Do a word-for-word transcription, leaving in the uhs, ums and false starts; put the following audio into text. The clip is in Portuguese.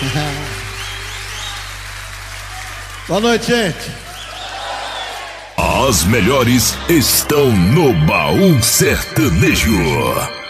Boa noite, gente. As melhores estão no Baú Sertanejo.